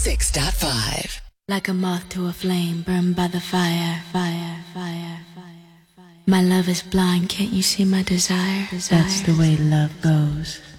106.5. Like a moth to a flame, burned by the fire, fire, fire, fire. My love is blind, can't you see my desire? That's the way love goes.